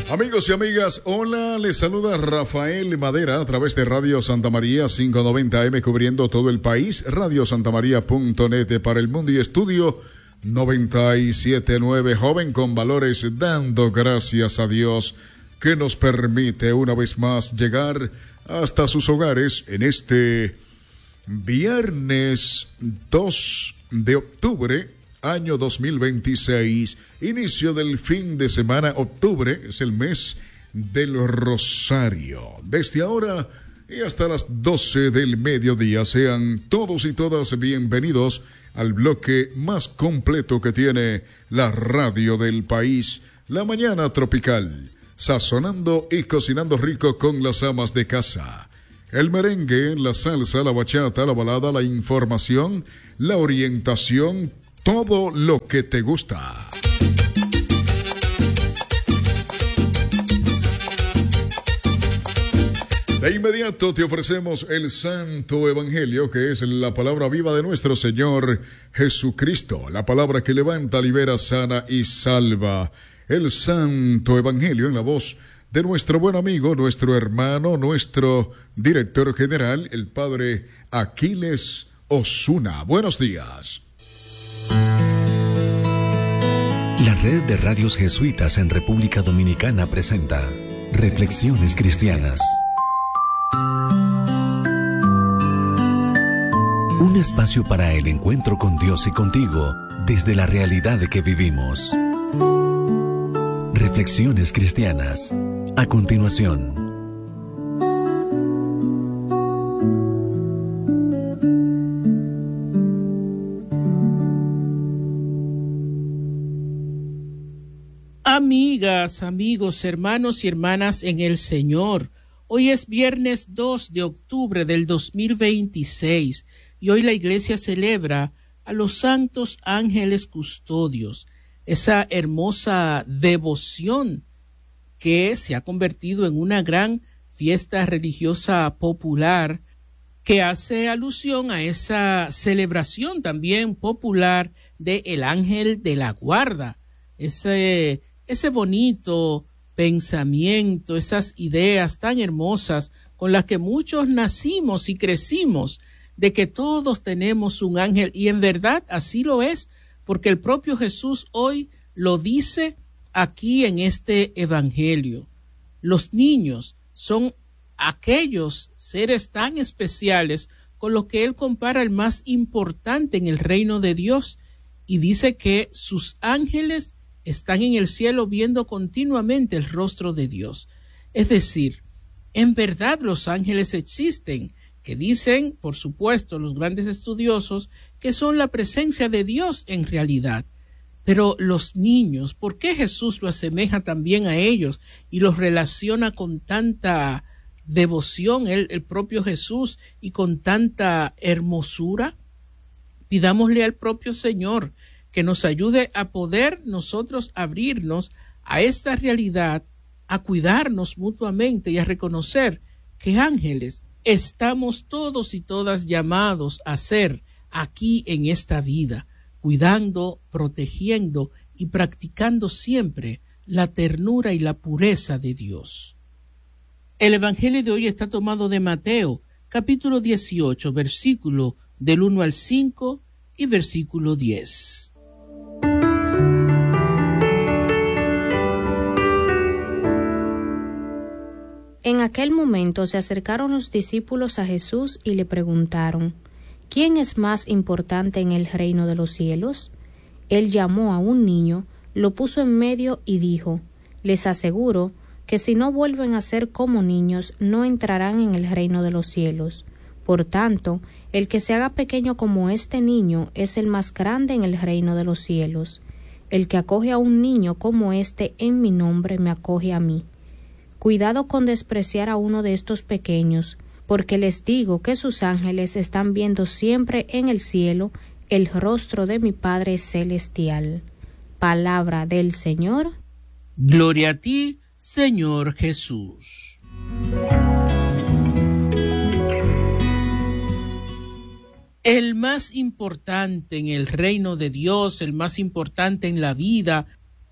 Amigos y amigas, hola, les saluda Rafael Madera a través de Radio Santa María 590M cubriendo todo el país, radiosantamaria.net para el mundo y estudio 97.9, joven con valores, dando gracias a Dios que nos permite una vez más llegar hasta sus hogares en este viernes 2 de octubre, año 2026, inicio del fin de semana. Octubre es el mes del Rosario. Desde ahora y hasta las 12 del mediodía, sean todos y todas bienvenidos al bloque más completo que tiene la radio del país, La Mañana Tropical, sazonando y cocinando rico con las amas de casa. El merengue, la salsa, la bachata, la balada, la información, la orientación, todo lo que te gusta. De inmediato te ofrecemos el Santo Evangelio, que es la palabra viva de nuestro Señor Jesucristo, la palabra que levanta, libera, sana y salva. El Santo Evangelio en la voz de nuestro buen amigo, nuestro hermano, nuestro director general, el Padre Aquiles Osuna. Buenos días. La Red de Radios Jesuitas en República Dominicana presenta Reflexiones Cristianas. Un espacio para el encuentro con Dios y contigo desde la realidad que vivimos. Reflexiones Cristianas. A continuación. Amigas, amigos, hermanos y hermanas en el Señor, hoy es viernes 2 de octubre del 2026 y hoy la Iglesia celebra a los santos ángeles custodios, esa hermosa devoción que se ha convertido en una gran fiesta religiosa popular que hace alusión a esa celebración también popular de el ángel de la guarda, ese bonito pensamiento, esas ideas tan hermosas con las que muchos nacimos y crecimos, de que todos tenemos un ángel, y en verdad así lo es, porque el propio Jesús hoy lo dice aquí en este evangelio. Los niños son aquellos seres tan especiales con los que él compara el más importante en el reino de Dios, y dice que sus ángeles están en el cielo viendo continuamente el rostro de Dios. Es decir, en verdad los ángeles existen, que dicen, por supuesto, los grandes estudiosos, que son la presencia de Dios en realidad. Pero los niños, ¿por qué Jesús lo asemeja también a ellos y los relaciona con tanta devoción, el propio Jesús, y con tanta hermosura? Pidámosle al propio Señor que nos ayude a poder nosotros abrirnos a esta realidad, a cuidarnos mutuamente y a reconocer que ángeles estamos todos y todas llamados a ser aquí en esta vida, cuidando, protegiendo y practicando siempre la ternura y la pureza de Dios. El Evangelio de hoy está tomado de Mateo, capítulo 18, versículo del 1 al 5 y versículo 10. En aquel momento se acercaron los discípulos a Jesús y le preguntaron: ¿Quién es más importante en el reino de los cielos? Él llamó a un niño, lo puso en medio y dijo: Les aseguro que si no vuelven a ser como niños, no entrarán en el reino de los cielos. Por tanto, el que se haga pequeño como este niño es el más grande en el reino de los cielos. El que acoge a un niño como este en mi nombre me acoge a mí. Cuidado con despreciar a uno de estos pequeños, porque les digo que sus ángeles están viendo siempre en el cielo el rostro de mi Padre celestial. Palabra del Señor. Gloria a ti, Señor Jesús. El más importante en el reino de Dios, el más importante en la vida,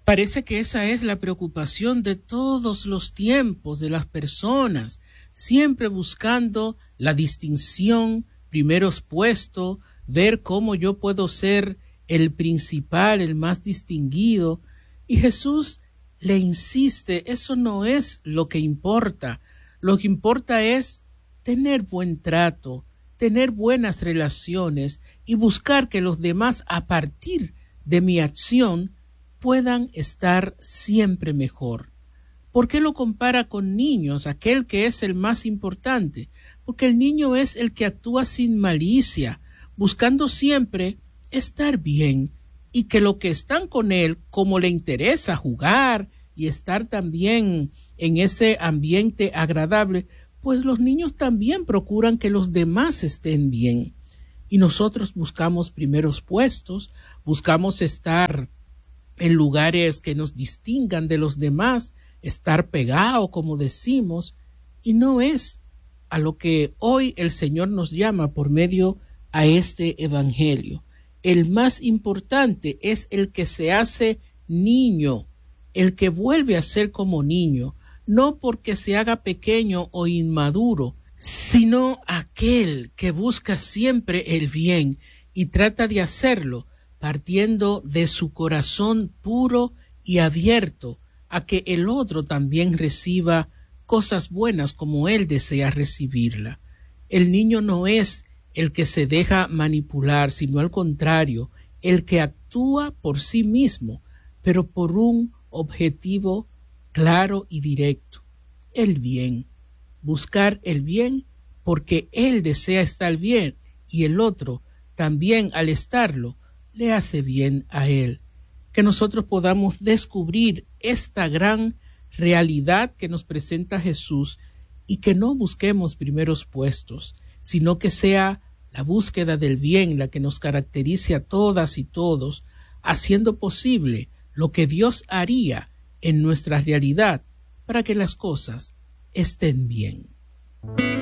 Parece que esa es la preocupación de todos los tiempos de las personas, siempre buscando la distinción, primeros puestos, ver cómo yo puedo ser el principal, el más distinguido. Y Jesús le insiste, eso no es lo que importa. Lo que importa es tener buen trato, tener buenas relaciones y buscar que los demás, a partir de mi acción, puedan estar siempre mejor. ¿Por qué lo compara con niños, aquel que es el más importante? Porque el niño es el que actúa sin malicia, buscando siempre estar bien, y que los que están con él, como le interesa jugar y estar también en ese ambiente agradable, pues los niños también procuran que los demás estén bien. Y nosotros buscamos primeros puestos, buscamos estar en lugares que nos distingan de los demás, estar pegado, como decimos, y no es a lo que hoy el Señor nos llama por medio a este evangelio. El más importante es el que se hace niño, el que vuelve a ser como niño, no porque se haga pequeño o inmaduro, sino aquel que busca siempre el bien y trata de hacerlo partiendo de su corazón puro y abierto a que el otro también reciba cosas buenas como él desea recibirla. El niño no es el que se deja manipular, sino al contrario, el que actúa por sí mismo, pero por un objetivo claro y directo, el bien. Buscar el bien porque él desea estar bien y el otro también, al estarlo, le hace bien a él. Que nosotros podamos descubrir esta gran realidad que nos presenta Jesús y que no busquemos primeros puestos, sino que sea la búsqueda del bien la que nos caracterice a todas y todos, haciendo posible lo que Dios haría en nuestra realidad para que las cosas estén bien.